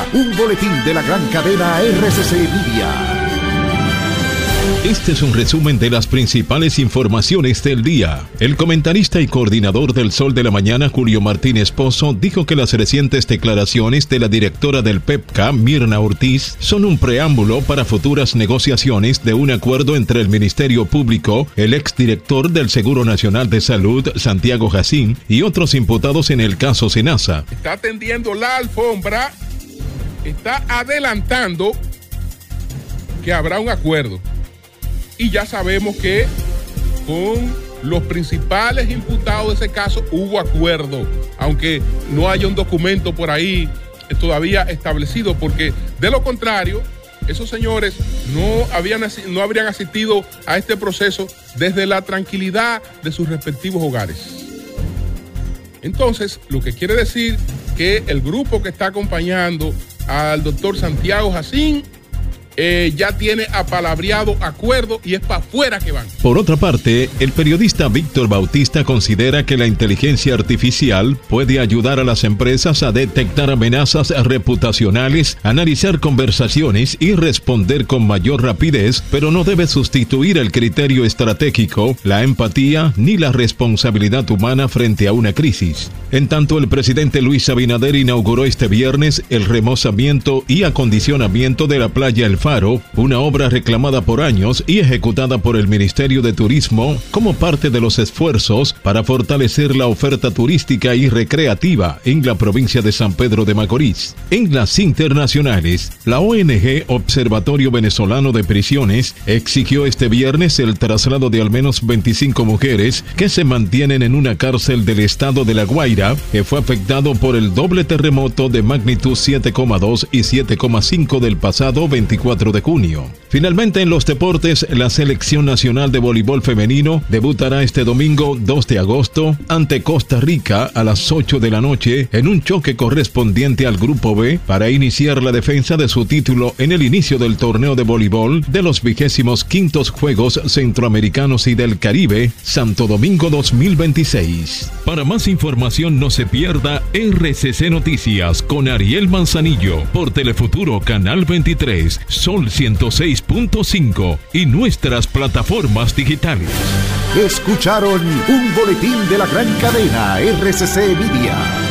presenta un boletín de la gran cadena RCC Media. Este es un resumen de las principales informaciones del día. El comentarista y coordinador del Sol de la Mañana, Julio Martínez Pozo, dijo que las recientes declaraciones de la directora del PEPCA, Mirna Ortiz, son un preámbulo para futuras negociaciones de un acuerdo entre el Ministerio Público, el exdirector del Seguro Nacional de Salud, Santiago Jacín, y otros imputados en el caso Senasa. Está tendiendo la alfombra, está adelantando que habrá un acuerdo. Y ya sabemos que con los principales imputados de ese caso hubo acuerdo, aunque no haya un documento por ahí todavía establecido, porque de lo contrario, esos señores no habrían asistido a este proceso desde la tranquilidad de sus respectivos hogares. Entonces, lo que quiere decir que el grupo que está acompañando al doctor Santiago Jacín ya tiene apalabreado acuerdo y es para afuera que van. Por otra parte, el periodista Víctor Bautista considera que la inteligencia artificial puede ayudar a las empresas a detectar amenazas reputacionales, analizar conversaciones y responder con mayor rapidez, pero no debe sustituir el criterio estratégico, la empatía ni la responsabilidad humana frente a una crisis. En tanto, el presidente Luis Abinader inauguró este viernes el remozamiento y acondicionamiento de la playa El Faro, una obra reclamada por años y ejecutada por el Ministerio de Turismo como parte de los esfuerzos para fortalecer la oferta turística y recreativa en la provincia de San Pedro de Macorís. En las internacionales, la ONG Observatorio Venezolano de Prisiones exigió este viernes el traslado de al menos 25 mujeres que se mantienen en una cárcel del estado de La Guaira, que fue afectado por el doble terremoto de magnitud 7,2 y 7,5 del pasado 24 de junio. Finalmente, en los deportes, la Selección Nacional de Voleibol Femenino debutará este domingo 2 de agosto ante Costa Rica a las 8 de la noche en un choque correspondiente al Grupo B para iniciar la defensa de su título en el inicio del torneo de voleibol de los 25º Juegos Centroamericanos y del Caribe, Santo Domingo 2026. Para más información, no se pierda RCC Noticias con Ariel Manzanillo por Telefuturo Canal 23, Sol 106.5 y nuestras plataformas digitales. Escucharon un boletín de la gran cadena RCC Media.